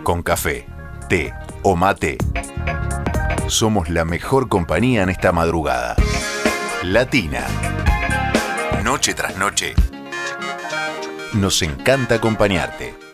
Con café, té o mate, somos la mejor compañía en esta madrugada. Latina. Noche tras noche, nos encanta acompañarte.